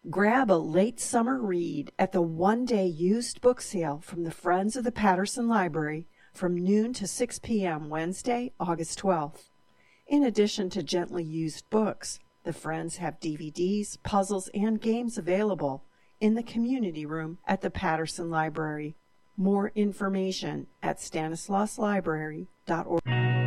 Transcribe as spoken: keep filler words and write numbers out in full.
Grab a late summer read at the one-day used book sale from the Friends of the Patterson Library from noon to six p.m. Wednesday, August twelfth. In addition to gently used books, the Friends have D V Ds, puzzles, and games available in the community room at the Patterson Library. More information at stanislaus library dot org.